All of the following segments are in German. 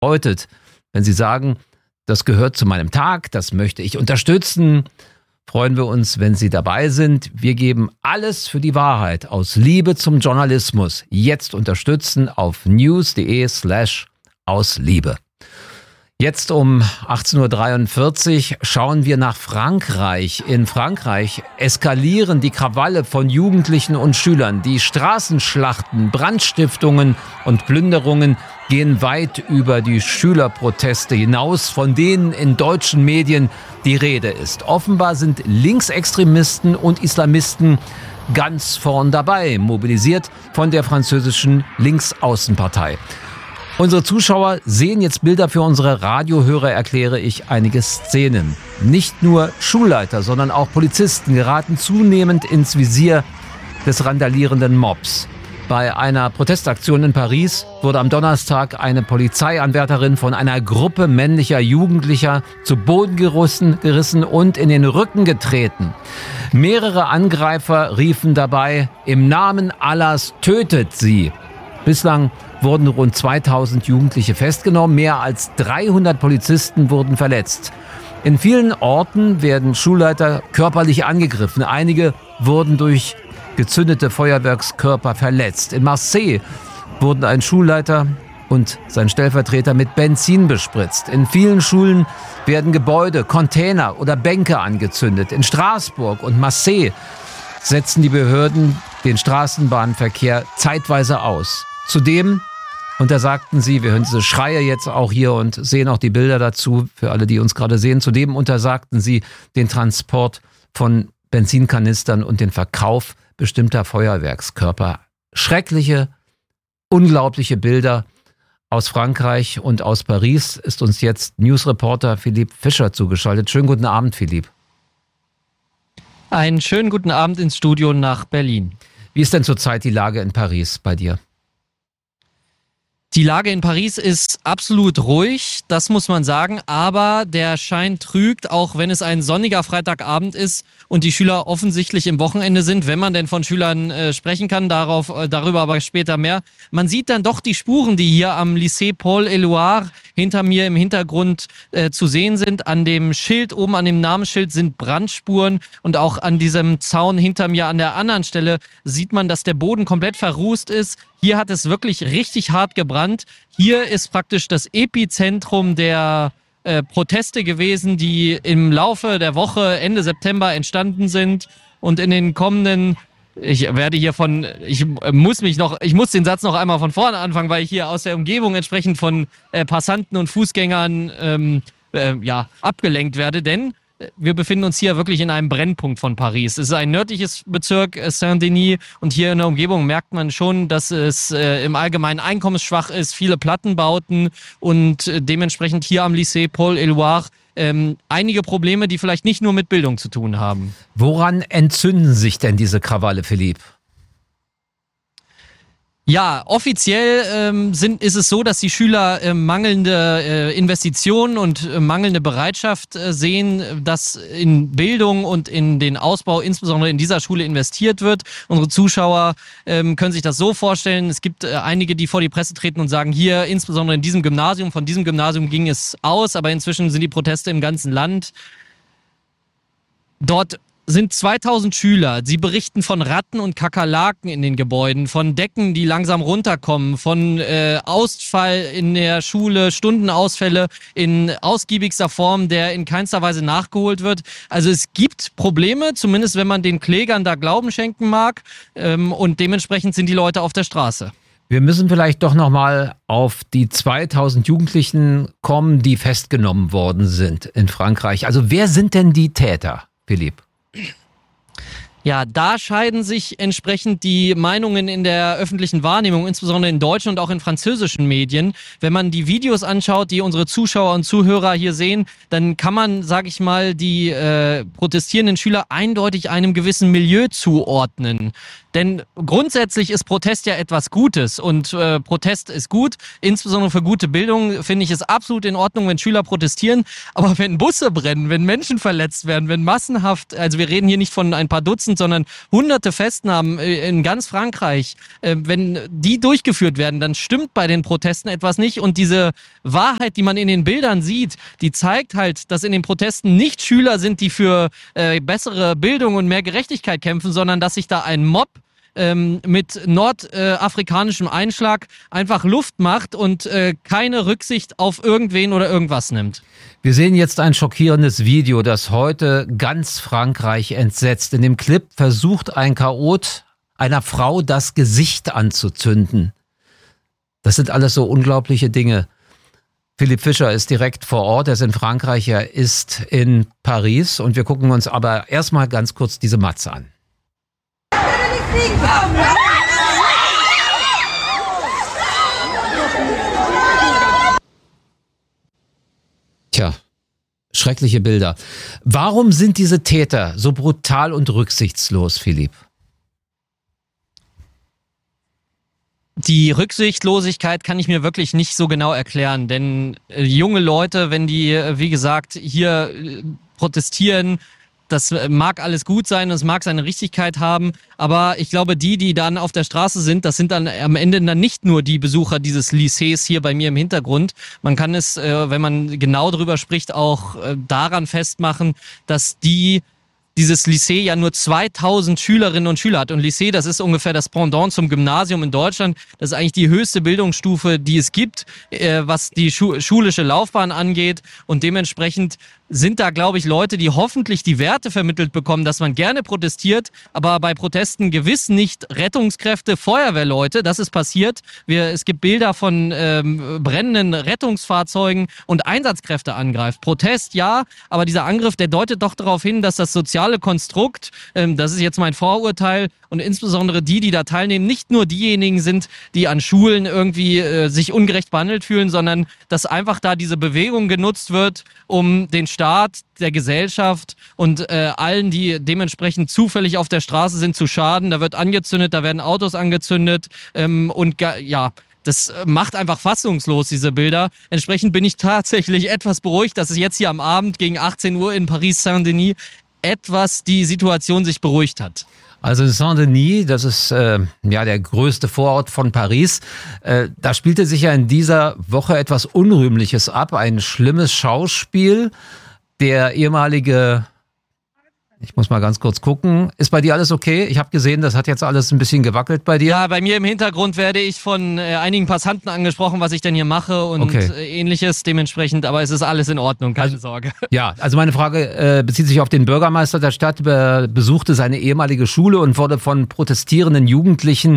bedeutet, wenn Sie sagen, das gehört zu meinem Tag, das möchte ich unterstützen, freuen wir uns, wenn Sie dabei sind. Wir geben alles für die Wahrheit aus Liebe zum Journalismus. Jetzt unterstützen auf news.de/ausliebe. Jetzt um 18.43 Uhr schauen wir nach Frankreich. In Frankreich eskalieren die Krawalle von Jugendlichen und Schülern. Die Straßenschlachten, Brandstiftungen und Plünderungen gehen weit über die Schülerproteste hinaus, von denen in deutschen Medien die Rede ist. Offenbar sind Linksextremisten und Islamisten ganz vorn dabei, mobilisiert von der französischen Linksaußenpartei. Unsere Zuschauer sehen jetzt Bilder, für unsere Radiohörer erkläre ich einige Szenen. Nicht nur Schulleiter, sondern auch Polizisten geraten zunehmend ins Visier des randalierenden Mobs. Bei einer Protestaktion in Paris wurde am Donnerstag eine Polizeianwärterin von einer Gruppe männlicher Jugendlicher zu Boden gerissen und in den Rücken getreten. Mehrere Angreifer riefen dabei: Im Namen Allahs tötet sie. Bislang wurden rund 2000 Jugendliche festgenommen, mehr als 300 Polizisten wurden verletzt. In vielen Orten werden Schulleiter körperlich angegriffen. Einige wurden durch gezündete Feuerwerkskörper verletzt. In Marseille wurden ein Schulleiter und sein Stellvertreter mit Benzin bespritzt. In vielen Schulen werden Gebäude, Container oder Bänke angezündet. In Straßburg und Marseille setzen die Behörden den Straßenbahnverkehr zeitweise aus. Zudem untersagten sie, wir hören diese Schreie jetzt auch hier und sehen auch die Bilder dazu, für alle, die uns gerade sehen, zudem untersagten sie den Transport von Benzinkanistern und den Verkauf bestimmter Feuerwerkskörper. Schreckliche, unglaubliche Bilder aus Frankreich und aus Paris ist uns jetzt Newsreporter Philipp Fischer zugeschaltet. Schönen guten Abend, Philipp. Einen schönen guten Abend ins Studio nach Berlin. Wie ist denn zurzeit die Lage in Paris bei dir? Die Lage in Paris ist absolut ruhig, das muss man sagen, aber der Schein trügt, auch wenn es ein sonniger Freitagabend ist und die Schüler offensichtlich im Wochenende sind, wenn man denn von Schülern sprechen kann, darüber aber später mehr. Man sieht dann doch die Spuren, die hier am Lycée Paul-Éluard hinter mir im Hintergrund zu sehen sind. An dem Schild, oben an dem Namensschild sind Brandspuren und auch an diesem Zaun hinter mir an der anderen Stelle sieht man, dass der Boden komplett verrußt ist. Hier hat es wirklich richtig hart gebrannt. Hier ist praktisch das Epizentrum der Proteste gewesen, die im Laufe der Woche Ende September entstanden sind und in den kommenden ich muss den Satz noch einmal von vorne anfangen, weil ich hier aus der Umgebung entsprechend von Passanten und Fußgängern abgelenkt werde, denn wir befinden uns hier wirklich in einem Brennpunkt von Paris. Es ist ein nördliches Bezirk, Saint-Denis, und hier in der Umgebung merkt man schon, dass es im Allgemeinen einkommensschwach ist, viele Plattenbauten und dementsprechend hier am Lycée Paul-Éluard einige Probleme, die vielleicht nicht nur mit Bildung zu tun haben. Woran entzünden sich denn diese Krawalle, Philipp? Ja, offiziell ist es so, dass die Schüler mangelnde Investitionen und mangelnde Bereitschaft sehen, dass in Bildung und in den Ausbau insbesondere in dieser Schule investiert wird. Unsere Zuschauer können sich das so vorstellen, es gibt einige, die vor die Presse treten und sagen, hier insbesondere in diesem Gymnasium, von diesem Gymnasium ging es aus, aber inzwischen sind die Proteste im ganzen Land. Dort sind 2000 Schüler. Sie berichten von Ratten und Kakerlaken in den Gebäuden, von Decken, die langsam runterkommen, von Ausfall in der Schule, Stundenausfälle in ausgiebigster Form, der in keinster Weise nachgeholt wird. Also es gibt Probleme, zumindest wenn man den Klägern da Glauben schenken mag, und dementsprechend sind die Leute auf der Straße. Wir müssen vielleicht doch nochmal auf die 2000 Jugendlichen kommen, die festgenommen worden sind in Frankreich. Also wer sind denn die Täter, Philipp? Ja, da scheiden sich entsprechend die Meinungen in der öffentlichen Wahrnehmung, insbesondere in deutschen und auch in französischen Medien. Wenn man die Videos anschaut, die unsere Zuschauer und Zuhörer hier sehen, dann kann man, sage ich mal, die protestierenden Schüler eindeutig einem gewissen Milieu zuordnen. Denn grundsätzlich ist Protest ja etwas Gutes und Protest ist gut, insbesondere für gute Bildung finde ich es absolut in Ordnung, wenn Schüler protestieren, aber wenn Busse brennen, wenn Menschen verletzt werden, wenn massenhaft, also wir reden hier nicht von ein paar Dutzend 1000, sondern hunderte Festnahmen in ganz Frankreich, wenn die durchgeführt werden, dann stimmt bei den Protesten etwas nicht. Und diese Wahrheit, die man in den Bildern sieht, die zeigt halt, dass in den Protesten nicht Schüler sind, die für bessere Bildung und mehr Gerechtigkeit kämpfen, sondern dass sich da ein Mob mit nordafrikanischem Einschlag einfach Luft macht und keine Rücksicht auf irgendwen oder irgendwas nimmt. Wir sehen jetzt ein schockierendes Video, das heute ganz Frankreich entsetzt. In dem Clip versucht ein Chaot einer Frau das Gesicht anzuzünden. Das sind alles so unglaubliche Dinge. Philipp Fischer ist direkt vor Ort, er ist in Frankreich, er ist in Paris und wir gucken uns aber erstmal ganz kurz diese Matze an. Tja, schreckliche Bilder. Warum sind diese Täter so brutal und rücksichtslos, Philipp? Die Rücksichtslosigkeit kann ich mir wirklich nicht so genau erklären, denn junge Leute, wenn die, wie gesagt, hier protestieren, das mag alles gut sein, es mag seine Richtigkeit haben, aber ich glaube, die dann auf der Straße sind, das sind dann am Ende dann nicht nur die Besucher dieses Lycées hier bei mir im Hintergrund. Man kann es, wenn man genau drüber spricht, auch daran festmachen, dass dieses Lycée ja nur 2000 Schülerinnen und Schüler hat. Und Lycée, das ist ungefähr das Pendant zum Gymnasium in Deutschland. Das ist eigentlich die höchste Bildungsstufe, die es gibt, was die schulische Laufbahn angeht. Und dementsprechend sind da, glaube ich, Leute, die hoffentlich die Werte vermittelt bekommen, dass man gerne protestiert, aber bei Protesten gewiss nicht Rettungskräfte, Feuerwehrleute, das ist passiert. Es gibt Bilder von brennenden Rettungsfahrzeugen und Einsatzkräfte angreift. Protest, ja, aber dieser Angriff, der deutet doch darauf hin, dass das soziale Konstrukt, das ist jetzt mein Vorurteil, und insbesondere die da teilnehmen, nicht nur diejenigen sind, die an Schulen irgendwie sich ungerecht behandelt fühlen, sondern dass einfach da diese Bewegung genutzt wird, um den Staat, der Gesellschaft und allen, die dementsprechend zufällig auf der Straße sind, zu schaden. Da wird angezündet, da werden Autos angezündet das macht einfach fassungslos, diese Bilder. Entsprechend bin ich tatsächlich etwas beruhigt, dass es jetzt hier am Abend gegen 18 Uhr in Paris Saint-Denis etwas die Situation sich beruhigt hat. Also Saint-Denis, das ist der größte Vorort von Paris. Da spielte sich ja in dieser Woche etwas Unrühmliches ab, ein schlimmes Schauspiel. Der ehemalige, ich muss mal ganz kurz gucken, ist bei dir alles okay? Ich habe gesehen, das hat jetzt alles ein bisschen gewackelt bei dir. Ja, bei mir im Hintergrund werde ich von einigen Passanten angesprochen, was ich denn hier mache und ähnliches dementsprechend, aber es ist alles in Ordnung, keine Sorge. Ja, also meine Frage bezieht sich auf den Bürgermeister der Stadt, besuchte seine ehemalige Schule und wurde von protestierenden Jugendlichen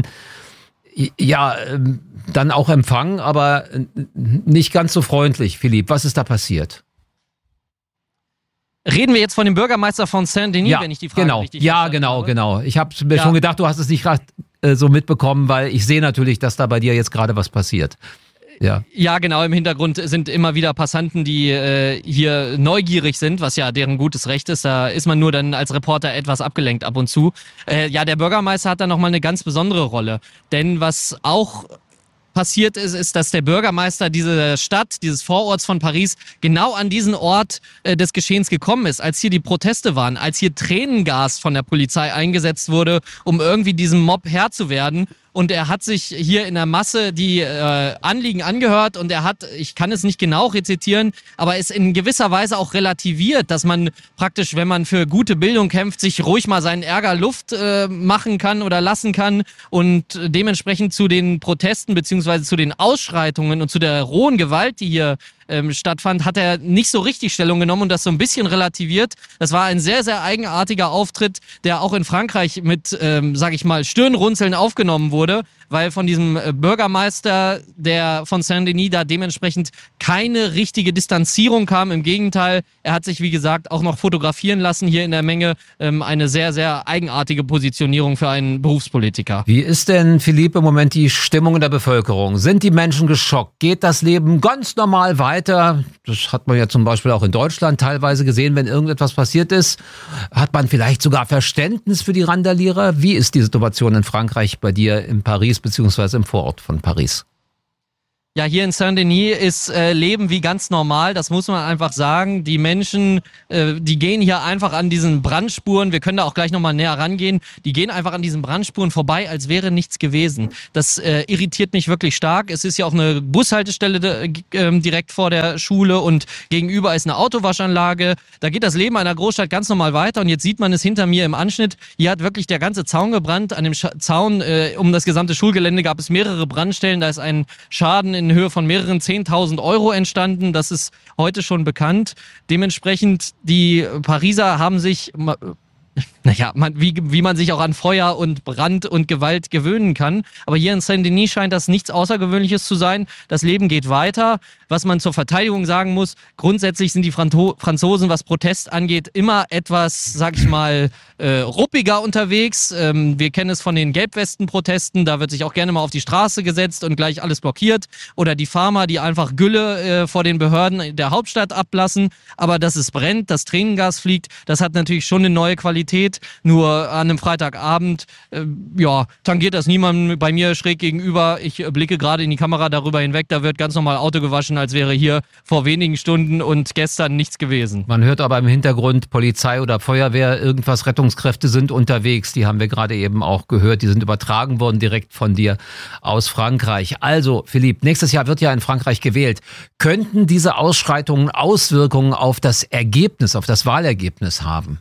dann auch empfangen, aber nicht ganz so freundlich. Philipp, was ist da passiert? Reden wir jetzt von dem Bürgermeister von Saint-Denis, wenn ich die Frage richtig verstanden habe? Genau. Ich habe mir schon gedacht, du hast es nicht gerade so mitbekommen, weil ich sehe natürlich, dass da bei dir jetzt gerade was passiert. Ja, genau. Im Hintergrund sind immer wieder Passanten, die hier neugierig sind, was ja deren gutes Recht ist. Da ist man nur dann als Reporter etwas abgelenkt ab und zu. Der Bürgermeister hat da nochmal eine ganz besondere Rolle. Denn was auch passiert ist, dass der Bürgermeister dieser Stadt, dieses Vororts von Paris, genau an diesen Ort des Geschehens gekommen ist, als hier die Proteste waren, als hier Tränengas von der Polizei eingesetzt wurde, um irgendwie diesem Mob Herr zu werden. Und er hat sich hier in der Masse die Anliegen angehört und er hat, ich kann es nicht genau rezitieren, aber es in gewisser Weise auch relativiert, dass man praktisch, wenn man für gute Bildung kämpft, sich ruhig mal seinen Ärger Luft machen kann oder lassen kann und dementsprechend zu den Protesten beziehungsweise zu den Ausschreitungen und zu der rohen Gewalt, die hier stattfand, hat er nicht so richtig Stellung genommen und das so ein bisschen relativiert. Das war ein sehr, sehr eigenartiger Auftritt, der auch in Frankreich mit, Stirnrunzeln aufgenommen wurde, weil von diesem Bürgermeister, der von Saint-Denis da dementsprechend keine richtige Distanzierung kam. Im Gegenteil, er hat sich, wie gesagt, auch noch fotografieren lassen hier in der Menge. Eine sehr, sehr eigenartige Positionierung für einen Berufspolitiker. Wie ist denn, Philipp, im Moment die Stimmung in der Bevölkerung? Sind die Menschen geschockt? Geht das Leben ganz normal weiter? Das hat man ja zum Beispiel auch in Deutschland teilweise gesehen, wenn irgendetwas passiert ist. Hat man vielleicht sogar Verständnis für die Randalierer? Wie ist die Situation in Frankreich bei dir in Paris beziehungsweise im Vorort von Paris? Ja, hier in Saint-Denis ist Leben wie ganz normal, das muss man einfach sagen. Die Menschen, die gehen hier einfach an diesen Brandspuren, wir können da auch gleich nochmal näher rangehen, die gehen einfach an diesen Brandspuren vorbei, als wäre nichts gewesen. Das irritiert mich wirklich stark. Es ist ja auch eine Bushaltestelle direkt vor der Schule und gegenüber ist eine Autowaschanlage. Da geht das Leben einer Großstadt ganz normal weiter und jetzt sieht man es hinter mir im Anschnitt. Hier hat wirklich der ganze Zaun gebrannt. An dem Zaun um das gesamte Schulgelände gab es mehrere Brandstellen. Da ist ein Schaden in Höhe von mehreren 10.000 Euro entstanden. Das ist heute schon bekannt. Dementsprechend, die Pariser haben sich, wie man sich auch an Feuer und Brand und Gewalt gewöhnen kann. Aber hier in Saint-Denis scheint das nichts Außergewöhnliches zu sein. Das Leben geht weiter. Was man zur Verteidigung sagen muss, grundsätzlich sind die Franzosen, was Protest angeht, immer etwas, sag ich mal, ruppiger unterwegs. Wir kennen es von den Gelbwesten-Protesten, da wird sich auch gerne mal auf die Straße gesetzt und gleich alles blockiert. Oder die Farmer, die einfach Gülle vor den Behörden der Hauptstadt ablassen. Aber dass es brennt, dass Tränengas fliegt, das hat natürlich schon eine neue Qualität. Nur an einem Freitagabend, tangiert das niemanden bei mir schräg gegenüber. Ich blicke gerade in die Kamera darüber hinweg, da wird ganz normal Auto gewaschen, als wäre hier vor wenigen Stunden und gestern nichts gewesen. Man hört aber im Hintergrund Polizei oder Feuerwehr, irgendwas, Rettungskräfte sind unterwegs. Die haben wir gerade eben auch gehört. Die sind übertragen worden direkt von dir aus Frankreich. Also, Philippe, nächstes Jahr wird ja in Frankreich gewählt. Könnten diese Ausschreitungen Auswirkungen auf das Ergebnis, auf das Wahlergebnis haben?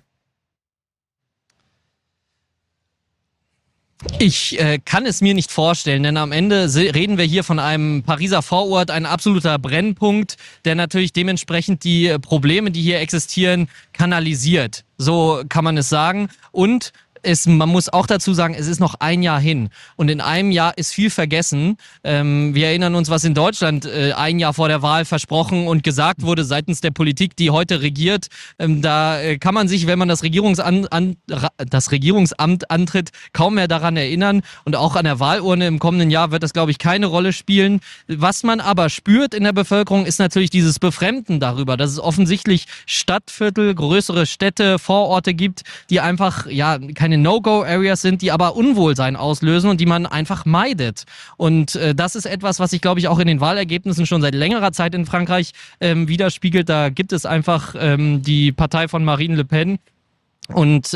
Ich kann es mir nicht vorstellen, denn am Ende reden wir hier von einem Pariser Vorort, ein absoluter Brennpunkt, der natürlich dementsprechend die Probleme, die hier existieren, kanalisiert. So kann man es sagen. Und man muss auch dazu sagen, es ist noch ein Jahr hin. Und in einem Jahr ist viel vergessen. Wir erinnern uns, was in Deutschland ein Jahr vor der Wahl versprochen und gesagt wurde seitens der Politik, die heute regiert. Da kann man sich, wenn man das Regierungsamt antritt, kaum mehr daran erinnern. Und auch an der Wahlurne im kommenden Jahr wird das, glaube ich, keine Rolle spielen. Was man aber spürt in der Bevölkerung, ist natürlich dieses Befremden darüber, dass es offensichtlich Stadtviertel, größere Städte, Vororte gibt, die einfach keine No-Go-Areas sind, die aber Unwohlsein auslösen und die man einfach meidet. Und das ist etwas, was sich, glaube ich, auch in den Wahlergebnissen schon seit längerer Zeit in Frankreich widerspiegelt. Da gibt es einfach die Partei von Marine Le Pen und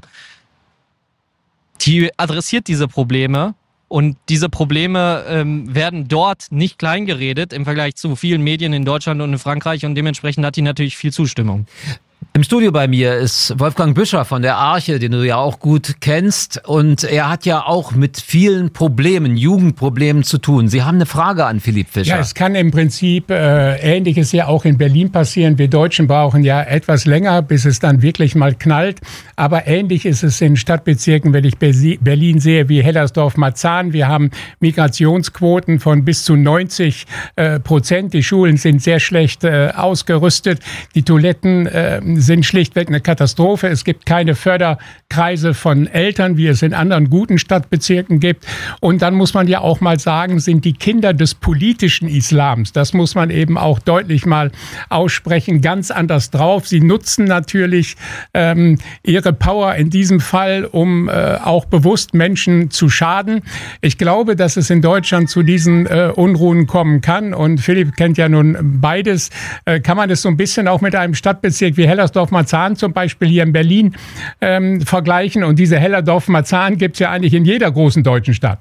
die adressiert diese Probleme. Und diese Probleme werden dort nicht kleingeredet im Vergleich zu vielen Medien in Deutschland und in Frankreich und dementsprechend hat die natürlich viel Zustimmung. Im Studio bei mir ist Wolfgang Büscher von der Arche, den du ja auch gut kennst. Und er hat ja auch mit vielen Problemen, Jugendproblemen zu tun. Sie haben eine Frage an Philippe Fischer. Ja, es kann im Prinzip Ähnliches ja auch in Berlin passieren. Wir Deutschen brauchen ja etwas länger, bis es dann wirklich mal knallt. Aber ähnlich ist es in Stadtbezirken, wenn ich Berlin sehe, wie Hellersdorf-Marzahn. Wir haben Migrationsquoten von bis zu 90%. Die Schulen sind sehr schlecht ausgerüstet. Die Toiletten sind schlichtweg eine Katastrophe. Es gibt keine Förderkreise von Eltern, wie es in anderen guten Stadtbezirken gibt. Und dann muss man ja auch mal sagen, sind die Kinder des politischen Islams, das muss man eben auch deutlich mal aussprechen, ganz anders drauf. Sie nutzen natürlich ihre Power in diesem Fall, um auch bewusst Menschen zu schaden. Ich glaube, dass es in Deutschland zu diesen Unruhen kommen kann. Und Philipp kennt ja nun beides. Kann man das so ein bisschen auch mit einem Stadtbezirk wie Hellersdorf-Marzahn zum Beispiel hier in Berlin vergleichen? Und diese Hellersdorf-Marzahn gibt es ja eigentlich in jeder großen deutschen Stadt.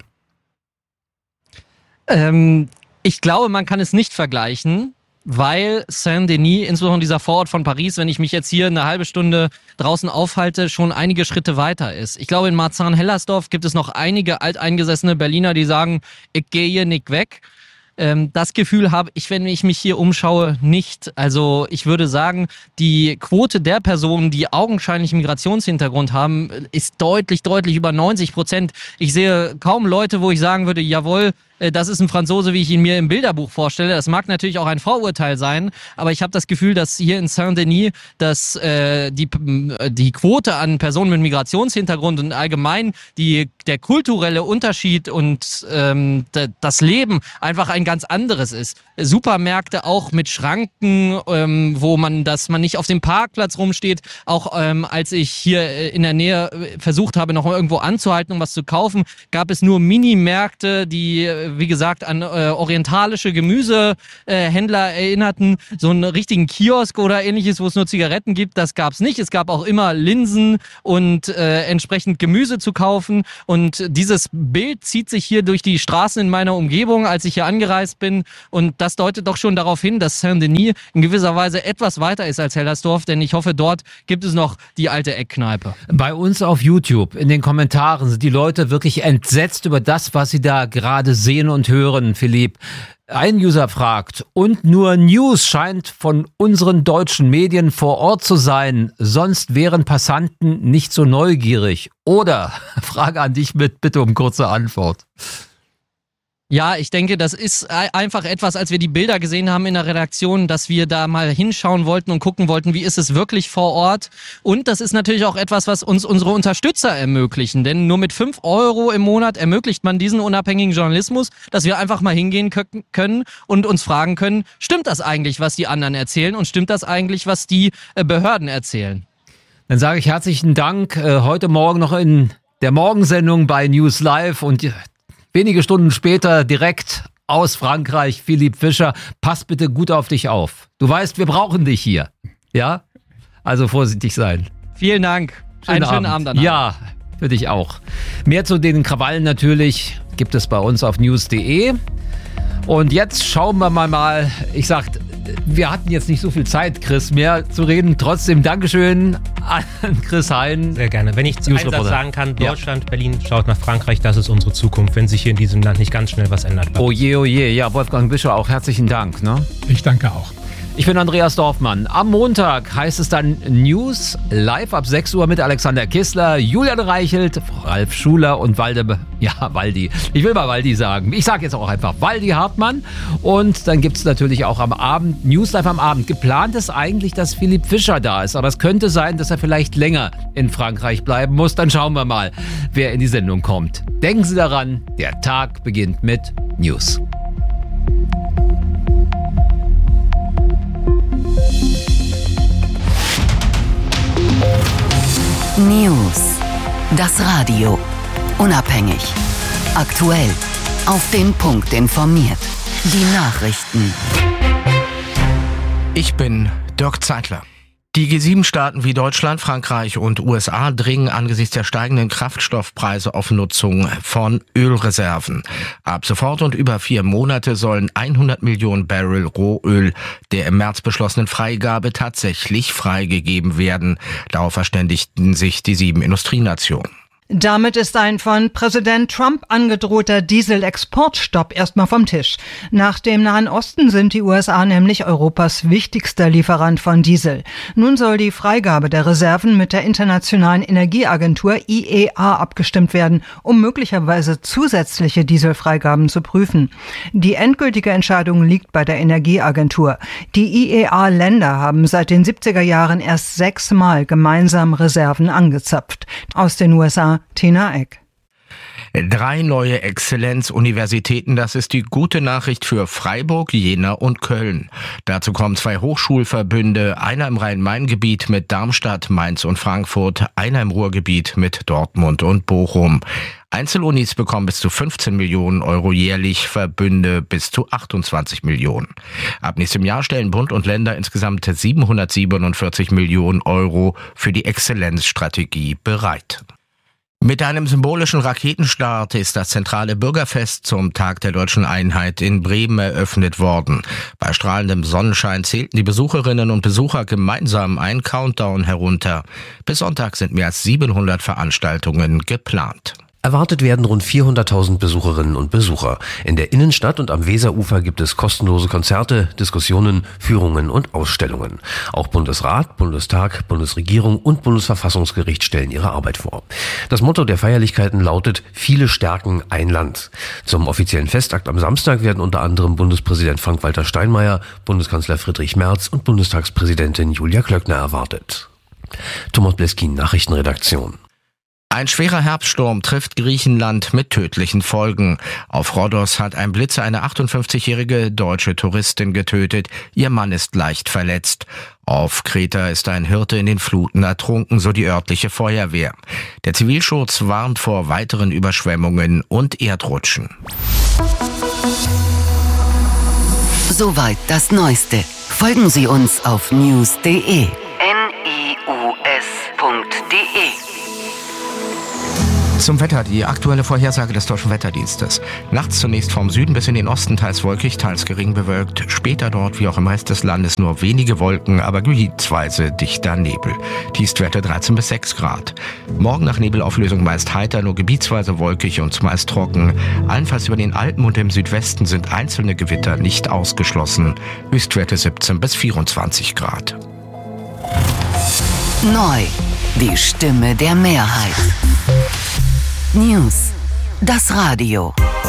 Ich glaube, man kann es nicht vergleichen, weil Saint-Denis, insbesondere dieser Vorort von Paris, wenn ich mich jetzt hier eine halbe Stunde draußen aufhalte, schon einige Schritte weiter ist. Ich glaube, in Marzahn-Hellersdorf gibt es noch einige alteingesessene Berliner, die sagen, ich gehe hier nicht weg. Das Gefühl habe ich, wenn ich mich hier umschaue, nicht. Also ich würde sagen, die Quote der Personen, die augenscheinlich Migrationshintergrund haben, ist deutlich über 90%. Ich sehe kaum Leute, wo ich sagen würde, jawohl, das ist ein Franzose, wie ich ihn mir im Bilderbuch vorstelle. Das mag natürlich auch ein Vorurteil sein, aber ich habe das Gefühl, dass hier in Saint-Denis dass die Quote an Personen mit Migrationshintergrund und allgemein der kulturelle Unterschied und das Leben einfach ein ganz anderes ist. Supermärkte auch mit Schranken, wo man nicht auf dem Parkplatz rumsteht. Auch als ich hier in der Nähe versucht habe, noch irgendwo anzuhalten, um was zu kaufen, gab es nur Minimärkte, die wie gesagt, an orientalische Gemüsehändler erinnerten. So einen richtigen Kiosk oder ähnliches, wo es nur Zigaretten gibt, das gab es nicht. Es gab auch immer Linsen und entsprechend Gemüse zu kaufen. Und dieses Bild zieht sich hier durch die Straßen in meiner Umgebung, als ich hier angereist bin. Und das deutet doch schon darauf hin, dass Saint-Denis in gewisser Weise etwas weiter ist als Hellersdorf, denn ich hoffe, dort gibt es noch die alte Eckkneipe. Bei uns auf YouTube, in den Kommentaren, sind die Leute wirklich entsetzt über das, was sie da gerade sehen und hören, Philipp. Ein User fragt, und nur News scheint von unseren deutschen Medien vor Ort zu sein, sonst wären Passanten nicht so neugierig. Oder, Frage an dich bitte um kurze Antwort. Ja, ich denke, das ist einfach etwas, als wir die Bilder gesehen haben in der Redaktion, dass wir da mal hinschauen wollten und gucken wollten, wie ist es wirklich vor Ort. Und das ist natürlich auch etwas, was uns unsere Unterstützer ermöglichen. Denn nur mit 5 € im Monat ermöglicht man diesen unabhängigen Journalismus, dass wir einfach mal hingehen können und uns fragen können, stimmt das eigentlich, was die anderen erzählen? Und stimmt das eigentlich, was die Behörden erzählen? Dann sage ich herzlichen Dank. Heute Morgen noch in der Morgensendung bei News Live und wenige Stunden später direkt aus Frankreich, Philipp Fischer. Pass bitte gut auf dich auf. Du weißt, wir brauchen dich hier. Ja? Also vorsichtig sein. Vielen Dank. Einen schönen Abend danach. Ja, für dich auch. Mehr zu den Krawallen natürlich gibt es bei uns auf news.de. Und jetzt schauen wir mal. Ich sag, wir hatten jetzt nicht so viel Zeit, Chris, mehr zu reden. Trotzdem Dankeschön an Chris Hein. Sehr gerne. Wenn ich einen Satz sagen kann, Deutschland, Berlin schaut nach Frankreich, das ist unsere Zukunft, wenn sich hier in diesem Land nicht ganz schnell was ändert. Oh je. Ja, Wolfgang Bischof, auch herzlichen Dank. Ne? Ich danke auch. Ich bin Andreas Dorfmann. Am Montag heißt es dann News live ab 6 Uhr mit Alexander Kissler, Julian Reichelt, Ralf Schuler und Waldi. Ich will mal Waldi sagen. Ich sage jetzt auch einfach Waldi Hartmann. Und dann gibt es natürlich auch am Abend, News live am Abend. Geplant ist eigentlich, dass Philipp Fischer da ist. Aber es könnte sein, dass er vielleicht länger in Frankreich bleiben muss. Dann schauen wir mal, wer in die Sendung kommt. Denken Sie daran, der Tag beginnt mit News. News. Das Radio. Unabhängig. Aktuell. Auf den Punkt informiert. Die Nachrichten. Ich bin Dirk Zeitler. Die G7-Staaten wie Deutschland, Frankreich und USA dringen angesichts der steigenden Kraftstoffpreise auf Nutzung von Ölreserven. Ab sofort und über 4 Monate sollen 100 Millionen Barrel Rohöl der im März beschlossenen Freigabe tatsächlich freigegeben werden. Darauf verständigten sich die 7 Industrienationen. Damit ist ein von Präsident Trump angedrohter Dieselexportstopp erstmal vom Tisch. Nach dem Nahen Osten sind die USA nämlich Europas wichtigster Lieferant von Diesel. Nun soll die Freigabe der Reserven mit der Internationalen Energieagentur IEA abgestimmt werden, um möglicherweise zusätzliche Dieselfreigaben zu prüfen. Die endgültige Entscheidung liegt bei der Energieagentur. Die IEA-Länder haben seit den 70er Jahren erst 6 Mal gemeinsam Reserven angezapft. Aus den USA Tina Eck. 3 neue Exzellenzuniversitäten, das ist die gute Nachricht für Freiburg, Jena und Köln. Dazu kommen 2 Hochschulverbünde, einer im Rhein-Main-Gebiet mit Darmstadt, Mainz und Frankfurt, einer im Ruhrgebiet mit Dortmund und Bochum. Einzelunis bekommen bis zu 15 Millionen € jährlich, Verbünde bis zu 28 Millionen. Ab nächstem Jahr stellen Bund und Länder insgesamt 747 Millionen € für die Exzellenzstrategie bereit. Mit einem symbolischen Raketenstart ist das zentrale Bürgerfest zum Tag der Deutschen Einheit in Bremen eröffnet worden. Bei strahlendem Sonnenschein zählten die Besucherinnen und Besucher gemeinsam einen Countdown herunter. Bis Sonntag sind mehr als 700 Veranstaltungen geplant. Erwartet werden rund 400.000 Besucherinnen und Besucher. In der Innenstadt und am Weserufer gibt es kostenlose Konzerte, Diskussionen, Führungen und Ausstellungen. Auch Bundesrat, Bundestag, Bundesregierung und Bundesverfassungsgericht stellen ihre Arbeit vor. Das Motto der Feierlichkeiten lautet: Viele stärken ein Land. Zum offiziellen Festakt am Samstag werden unter anderem Bundespräsident Frank-Walter Steinmeier, Bundeskanzler Friedrich Merz und Bundestagspräsidentin Julia Klöckner erwartet. Thomas Bleskin, Nachrichtenredaktion. Ein schwerer Herbststurm trifft Griechenland mit tödlichen Folgen. Auf Rhodos hat ein Blitzer eine 58-jährige deutsche Touristin getötet. Ihr Mann ist leicht verletzt. Auf Kreta ist ein Hirte in den Fluten ertrunken, so die örtliche Feuerwehr. Der Zivilschutz warnt vor weiteren Überschwemmungen und Erdrutschen. Soweit das Neueste. Folgen Sie uns auf news.de. Zum Wetter, die aktuelle Vorhersage des Deutschen Wetterdienstes. Nachts zunächst vom Süden bis in den Osten teils wolkig, teils gering bewölkt. Später dort, wie auch im Rest des Landes, nur wenige Wolken, aber gebietsweise dichter Nebel. Tiefstwerte 13 bis 6 Grad. Morgen nach Nebelauflösung meist heiter, nur gebietsweise wolkig und zumeist trocken. Allenfalls über den Alpen und im Südwesten sind einzelne Gewitter nicht ausgeschlossen. Höchstwerte 17 bis 24 Grad. Neu, die Stimme der Mehrheit. News, das Radio.